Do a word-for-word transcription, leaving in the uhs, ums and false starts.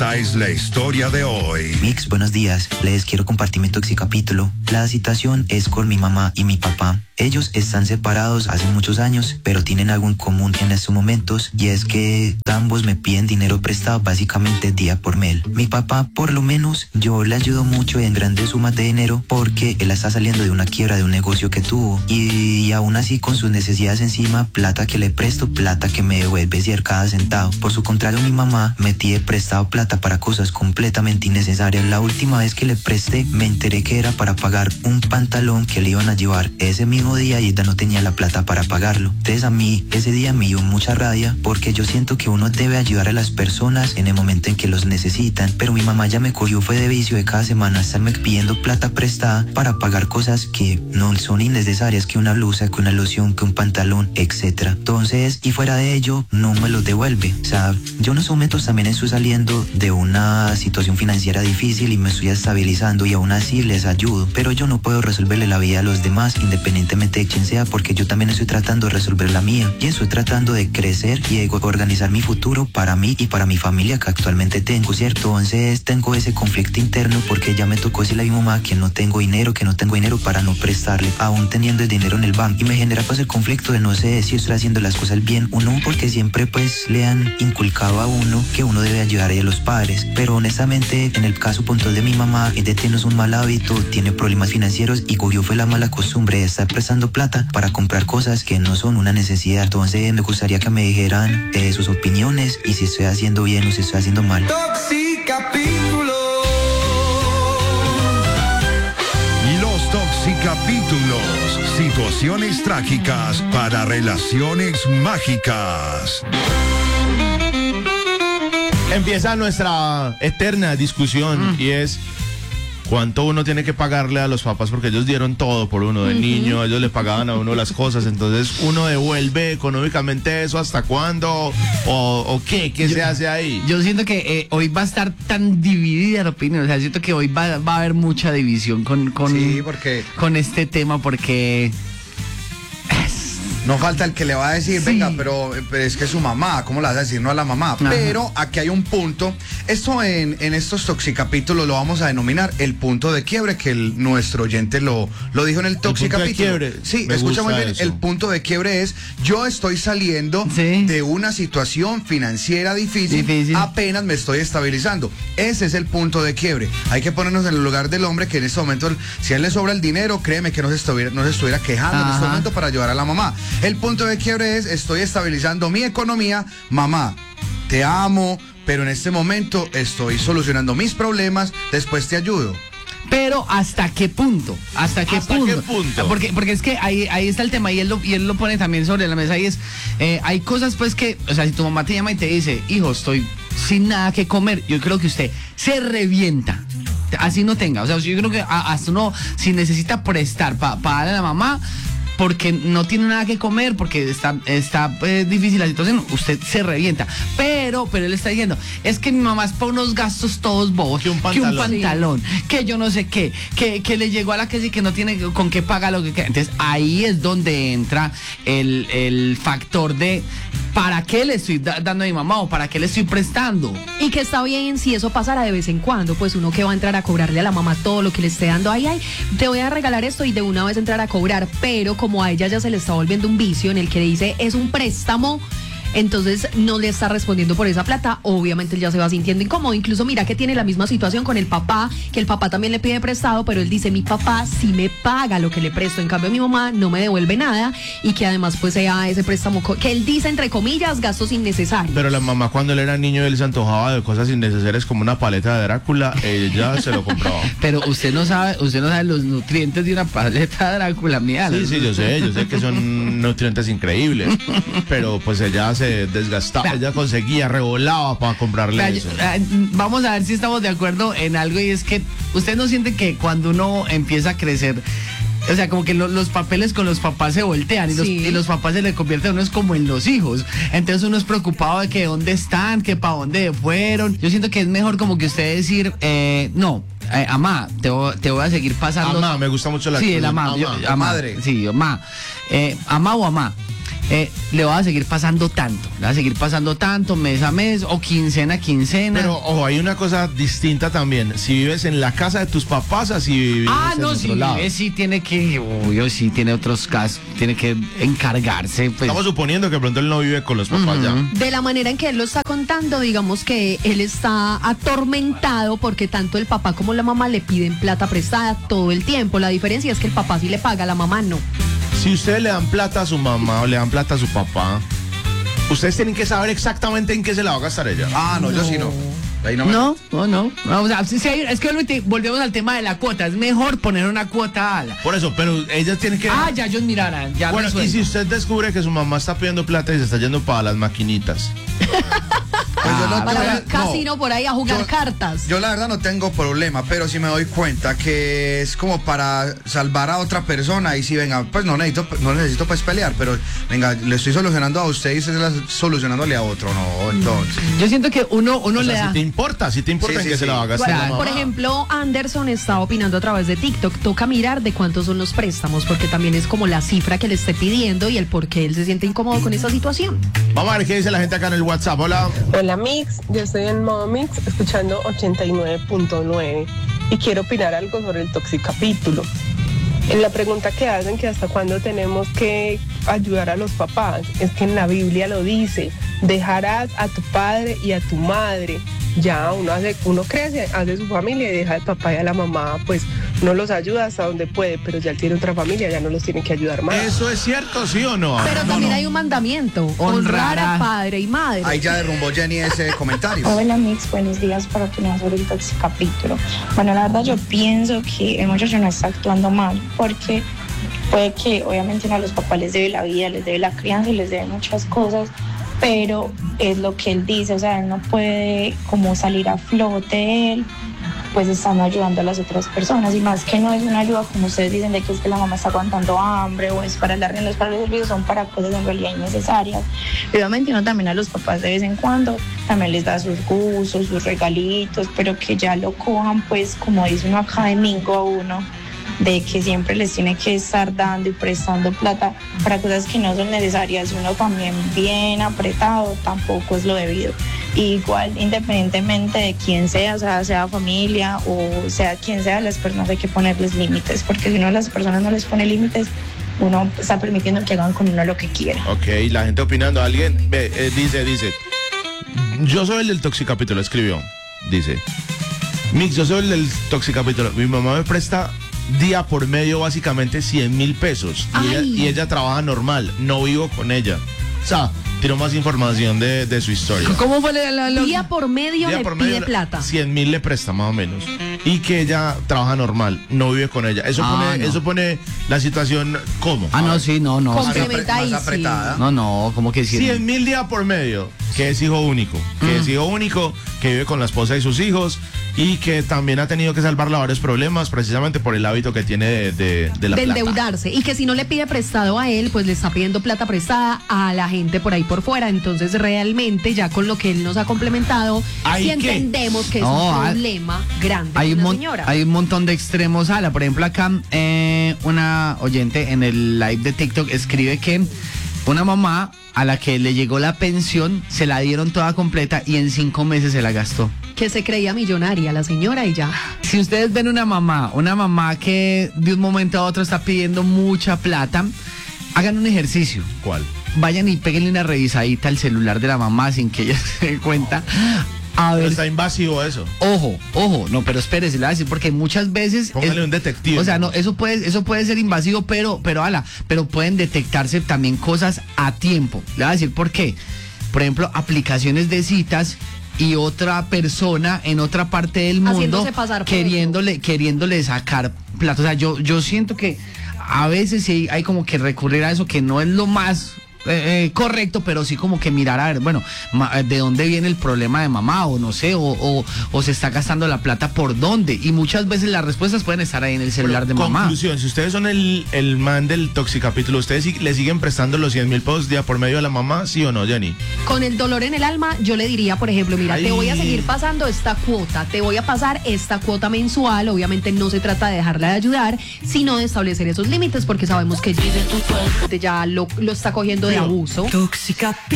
esta es la historia de hoy. Mix, buenos días. Les quiero compartir mi toxicapítulo. La situación es con mi mamá y mi papá. Ellos están separados hace muchos años, pero tienen algo en común en estos momentos, y es que ambos me piden dinero prestado básicamente día por mes. Mi papá, por lo menos, yo le ayudo mucho en grandes sumas de dinero porque él está saliendo de una quiebra de un negocio que tuvo, y, y aún así con sus necesidades encima, plata que le presto, plata que me devuelve cada centavo. Por su contrario, mi mamá me pide prestado plata para cosas completamente innecesarias. La última vez que le presté, me enteré que era para pagar un pantalón que le iban a llevar ese mismo día y ella no tenía la plata para pagarlo. Entonces a mí ese día me dio mucha rabia porque yo siento que uno debe ayudar a las personas en el momento en que los necesitan, pero mi mamá ya me cogió fue de vicio de cada semana estarme pidiendo plata prestada para pagar cosas que no son innecesarias, que una blusa, que una loción, que un pantalón, etcétera. Entonces, y fuera de ello, no me los devuelve. O sea, yo en esos momentos también estoy saliendo de una situación financiera difícil y me estoy estabilizando, y aún así les ayudo, pero yo no puedo resolverle la vida a los demás independientemente de quién sea, porque yo también estoy tratando de resolver la mía y estoy tratando de crecer y de organizar mi futuro para mí y para mi familia que actualmente tengo, ¿cierto? Entonces tengo ese conflicto interno porque ya me tocó decirle a mi mamá que no tengo dinero, que no tengo dinero para no prestarle, aún teniendo el dinero en el banco, y me genera pues el conflicto de no sé si estoy haciendo las cosas bien o no, porque siempre pues le han inculcado a uno que uno debe ayudar a los padres, pero honestamente en el caso puntual de mi mamá, ella tiene un mal hábito, tiene problemas financieros y cogió fue la mala costumbre de estar prestando plata para comprar cosas que no son una necesidad. Entonces me gustaría que me dijeran eh, sus opiniones y si estoy haciendo bien o si estoy haciendo mal. Toxicapítulo. Los toxicapítulos. Situaciones trágicas para relaciones mágicas. Empieza nuestra eterna discusión mm. y es cuánto uno tiene que pagarle a los papás, porque ellos dieron todo por uno de uh-huh. niño, ellos le pagaban a uno las cosas, entonces uno devuelve económicamente eso hasta cuándo o, o qué, qué yo, se hace ahí. Yo siento que eh, hoy va a estar tan dividida la opinión, o sea, siento que hoy va, va a haber mucha división con, con, sí, porque con este tema, porque no falta el que le va a decir, sí. venga, pero, pero es que es su mamá, ¿cómo le vas a decir no a la mamá? Ajá. Pero aquí hay un punto, esto en, en estos toxicapítulos lo vamos a denominar el punto de quiebre, que el, nuestro oyente lo, lo dijo en el toxicapítulo. Sí, me escucha muy bien, eso. El punto de quiebre es, yo estoy saliendo ¿Sí? de una situación financiera difícil, difícil, apenas me estoy estabilizando. Ese es el punto de quiebre. Hay que ponernos en el lugar del hombre que en este momento, si a él le sobra el dinero, créeme que no se estuviera, no se estuviera quejando Ajá. en este momento para ayudar a la mamá. El punto de quiebre es, estoy estabilizando mi economía, mamá, te amo, pero en este momento estoy solucionando mis problemas, después te ayudo. Pero ¿hasta qué punto? ¿Hasta qué ¿Hasta punto? qué punto? Porque, porque es que ahí, ahí está el tema, y él lo, y él lo pone también sobre la mesa, y es, eh, hay cosas pues que, o sea, si tu mamá te llama y te dice, hijo, estoy sin nada que comer, yo creo que usted se revienta. Así no tenga, o sea, yo creo que hasta uno, si necesita prestar para pa darle a la mamá, porque no tiene nada que comer, porque está, está eh, difícil la situación, usted se revienta. Pero, pero él está diciendo, es que mi mamá es para unos gastos todos bobos, que un pantalón, que, un pantalón, sí. que yo no sé qué, que, que le llegó a la casa y que no tiene con qué pagar lo que queda. Entonces ahí es donde entra el, el factor de ¿para qué le estoy da dando a mi mamá o para qué le estoy prestando? Y que está bien si eso pasara de vez en cuando, pues uno que va a entrar a cobrarle a la mamá todo lo que le esté dando, ay, ay, te voy a regalar esto, y de una vez entrar a cobrar, pero como a ella ya se le está volviendo un vicio en el que dice es un préstamo, entonces no le está respondiendo por esa plata, obviamente él ya se va sintiendo incómodo. Incluso mira que tiene la misma situación con el papá, que el papá también le pide prestado, pero él dice, mi papá sí me paga lo que le presto, en cambio mi mamá no me devuelve nada, y que además pues sea ese préstamo que él dice entre comillas gastos innecesarios. Pero la mamá, cuando él era niño, él se antojaba de cosas innecesarias como una paleta de Drácula, ella se lo compraba. Pero usted no sabe, usted no sabe los nutrientes de una paleta de Drácula, mía. Sí, sí, yo sé, yo sé que son nutrientes increíbles, pero pues ella se se desgastaba, Vea. ella conseguía, revolaba para comprarle Vea, eso. Yo, vamos a ver si estamos de acuerdo en algo, y es que usted no siente que cuando uno empieza a crecer, o sea, como que lo, los papeles con los papás se voltean y, sí. los, y los papás se le convierten uno es como en los hijos. Entonces uno es preocupado de que dónde están, que para dónde fueron. Yo siento que es mejor como que usted decir, eh, no, eh, amá, te, te voy a seguir pasando. Amá, me gusta mucho la Sí, el amá. amá. Yo, amá, madre. Sí, amá. Eh, amá o amá. eh, le va a seguir pasando tanto, le va a seguir pasando tanto mes a mes o quincena a quincena. Pero, ojo, hay una cosa distinta también. Si vives en la casa de tus papás, así vives Ah, en no, otro sí, lado. eh, sí tiene que, obvio, sí tiene otros casos, tiene que encargarse. Pues. Estamos suponiendo que pronto él no vive con los papás Ujú. ya. De la manera en que él lo está contando, digamos que él está atormentado porque tanto el papá como la mamá le piden plata prestada todo el tiempo. La diferencia es que el papá sí le paga, la mamá no. Si ustedes le dan plata a su mamá o le dan plata a su papá, ustedes tienen que saber exactamente en qué se la va a gastar ella. Ah, no, yo sí no. Ahí no me- No, no, no. no, o sea, sí, sí, es que obviamente volvemos al tema de la cuota. Es mejor poner una cuota ala. Por eso, pero ellas tienen que... Ah, ya ellos mirarán, ya Bueno, y resuelto. si usted descubre que su mamá está pidiendo plata y se está yendo para las maquinitas. Pues yo no Ah, Para tengo- un casino por ahí a jugar Yo- cartas. Yo la verdad no tengo problema, pero si me doy cuenta que es como para salvar a otra persona y si venga, pues no necesito, no necesito pues pelear, pero venga, le estoy solucionando a usted y usted está solucionándole a otro, no, entonces. Yo siento que uno, uno O le sea, da. si te importa, si te importa Sí, en sí, qué sí. se la va a gastar Claro. la mamá. Por ejemplo, Anderson está opinando a través de TikTok. Toca mirar de cuántos son los préstamos, porque también es como la cifra que le esté pidiendo y el por qué él se siente incómodo con esa situación. Vamos a ver qué dice la gente acá en el WhatsApp. Hola. Hola Mix, yo estoy en modo Mix escuchando ochenta y nueve punto nueve y quiero opinar algo sobre el toxicapítulo. En la pregunta que hacen que hasta cuándo tenemos que ayudar a los papás, es que en la Biblia lo dice, dejarás a tu padre y a tu madre. Ya uno hace, uno crece, hace su familia y deja al papá y a la mamá, pues no los ayuda hasta donde puede, pero ya él tiene otra familia, ya no los tiene que ayudar más. ¿Eso es cierto, sí o no? Pero No, también no. hay un mandamiento, Honrar honrar a- a padre y madre. Ahí ya derrumbó Jenny ese comentario. Hola Mix, buenos días para opinar sobre el toxicapítulo. Bueno, la verdad yo pienso que el muchacho no está actuando mal porque puede que obviamente uno a los papás les debe la vida, les debe la crianza y les debe muchas cosas, pero es lo que él dice, o sea, él no puede como salir a flote él, pues están ayudando a las otras personas y más que no es una ayuda como ustedes dicen de que es que la mamá está aguantando hambre o es para el arriendo, es para los servicios, son para cosas en realidad innecesarias. Y obviamente uno también a los papás de vez en cuando también les da sus gustos, sus regalitos, pero que ya lo cojan pues como dice uno acá de mingo a uno, de que siempre les tiene que estar dando y prestando plata para cosas que no son necesarias, uno también bien apretado tampoco es lo debido. Igual, independientemente de quién sea, o sea, sea familia o sea quien sea, las personas hay que ponerles límites, porque si uno a las personas no les pone límites, uno está permitiendo que hagan con uno lo que quiera. Ok, la gente opinando. Alguien ve, eh, dice, dice. Yo soy el del toxicapítulo, escribió. Dice. Mix, yo soy el del toxicapítulo. Mi mamá me presta día por medio básicamente cien mil pesos. Y ella, Ay. y ella trabaja normal. No vivo con ella. O sea, tiró más información de, de su historia. ¿Cómo fue la, la- la- Día por medio Día le por pide medio, plata. cien mil le presta más o menos. Y que ella trabaja normal, no vive con ella. Eso, Ah, pone, no. eso pone la situación como. Ah, no, sí, no, no. Más, Complementa apre- ahí, más sí. apretada. No, no, como que sí. cien mil días por medio, que es hijo único, que es hijo único, que vive con la esposa y sus hijos y que también ha tenido que salvarle a varios problemas precisamente por el hábito que tiene de, de, de la de plata. endeudarse y que si no le pide prestado a él, pues le está pidiendo plata prestada a la gente por ahí por fuera. Entonces realmente ya con lo que él nos ha complementado, ¿Ahí sí qué? entendemos que No, es un hay- problema grande Hay con un, la mon- señora. hay un montón de extremos, Ala. Por ejemplo, acá eh, una oyente en el live de TikTok escribe que una mamá a la que le llegó la pensión se la dieron toda completa y en cinco meses se la gastó. Que se creía millonaria la señora y ya. Si ustedes ven una mamá, una mamá que de un momento a otro está pidiendo mucha plata, hagan un ejercicio. ¿Cuál? Vayan y péguenle una revisadita al celular de la mamá sin que ella se dé cuenta. A Pero ver, está invasivo eso. ojo, ojo, no, pero espérese, le voy a decir, porque muchas veces... Póngale un detective. O sea, no, eso puede, eso puede ser invasivo, pero, pero, ala, pero pueden detectarse también cosas a tiempo. Le voy a decir por qué. Por ejemplo, aplicaciones de citas y otra persona en otra parte del mundo Haciéndose pasar por queriéndole, queriéndole sacar plata. O sea, yo, yo siento que a veces sí hay como que recurrir a eso, que no es lo más eh, eh, correcto, pero sí como que mirar a ver, bueno, ma- de dónde viene el problema de mamá, o no sé, o, o, o se está gastando la plata por dónde. Y muchas veces las respuestas pueden estar ahí en el celular de mamá. Conclusión, si ustedes son el, el man del toxicapítulo, ¿ustedes sí- le siguen prestando los cien mil pesos día por medio a la mamá, sí o no, Jenny? Con el dolor en el alma, yo le diría, por ejemplo, mira, Ay. te voy a seguir pasando esta cuota, te voy a pasar esta cuota mensual. Obviamente no se trata de dejarla de ayudar, sino de establecer esos límites, porque sabemos que ya lo, lo está cogiendo de abuso. Tóxica